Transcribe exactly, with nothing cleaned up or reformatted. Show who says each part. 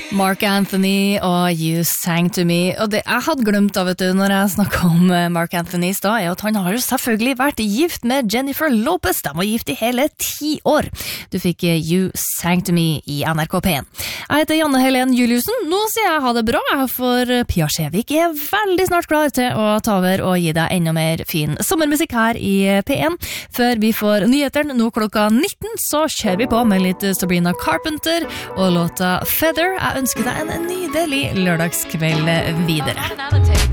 Speaker 1: Mark Anthony og You Sang To Me. Og det jeg hadde glemt av, vet du, når jeg snakket om Mark Anthony i stad, er at han har jo selvfølgelig vært gift med Jennifer Lopez. De var gift i hele ti år. Du fikk You Sang To Me i N R K P en. Jeg heter Janne Helen Juliusen. Nå sier jeg ha det bra, for Pia Skjevik er veldig snart klar til å ta over og gi deg enda mer fin sommermusikk her i P en. Før vi får nyheteren nå klokka nitten, så kjører vi på med litt Sabrina Carpenter og låta Feather. Jeg ønsker deg en nydelig lørdagskveld videre.